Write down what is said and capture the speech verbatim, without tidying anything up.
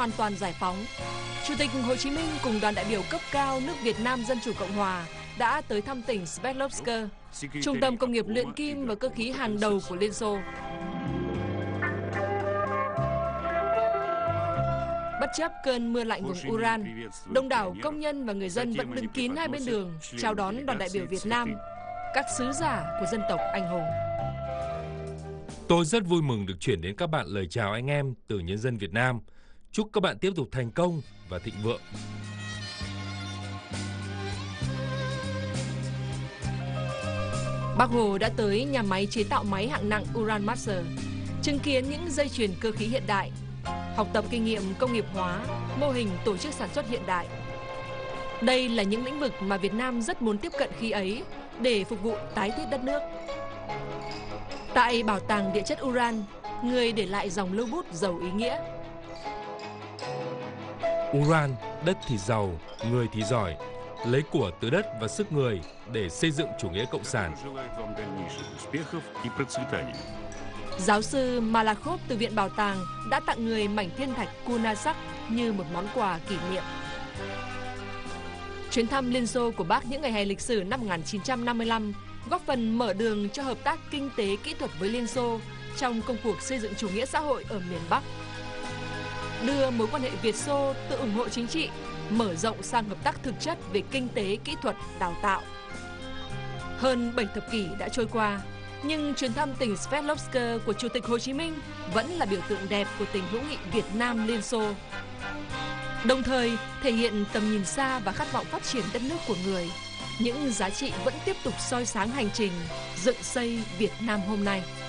hoàn toàn giải phóng. Chủ tịch Hồ Chí Minh cùng đoàn đại biểu cấp cao nước Việt Nam Dân chủ Cộng hòa đã tới thăm tỉnh Sverdlovsk, trung tâm công nghiệp luyện kim và cơ khí hàng đầu của Liên Xô. Bất chấp cơn mưa lạnh vùng Uran, đông đảo công nhân và người dân vẫn đứng kín hai bên đường chào đón đoàn đại biểu Việt Nam, các sứ giả của dân tộc anh hùng. Tôi rất vui mừng được chuyển đến các bạn lời chào anh em từ nhân dân Việt Nam. Chúc các bạn tiếp tục thành công và thịnh vượng. Bác Hồ đã tới nhà máy chế tạo máy hạng nặng Uran Master, chứng kiến những dây chuyền cơ khí hiện đại, học tập kinh nghiệm công nghiệp hóa, mô hình tổ chức sản xuất hiện đại. Đây là những lĩnh vực mà Việt Nam rất muốn tiếp cận khi ấy để phục vụ tái thiết đất nước. Tại Bảo tàng Địa chất Uran, người để lại dòng lưu bút giàu ý nghĩa. Uran, đất thì giàu, người thì giỏi, lấy của từ đất và sức người để xây dựng chủ nghĩa cộng sản. Giáo sư Malakhov từ Viện Bảo tàng đã tặng người mảnh thiên thạch Kunasak như một món quà kỷ niệm. Chuyến thăm Liên Xô của bác những ngày hè lịch sử năm một nghìn chín trăm năm mươi lăm góp phần mở đường cho hợp tác kinh tế kỹ thuật với Liên Xô trong công cuộc xây dựng chủ nghĩa xã hội ở miền Bắc, đưa mối quan hệ Việt-Xô từ ủng hộ chính trị mở rộng sang hợp tác thực chất về kinh tế, kỹ thuật, đào tạo. Hơn bảy thập kỷ đã trôi qua, nhưng chuyến thăm tỉnh Sverdlovsk của Chủ tịch Hồ Chí Minh vẫn là biểu tượng đẹp của tình hữu nghị Việt Nam-Liên Xô, đồng thời thể hiện tầm nhìn xa và khát vọng phát triển đất nước của người, những giá trị vẫn tiếp tục soi sáng hành trình dựng xây Việt Nam hôm nay.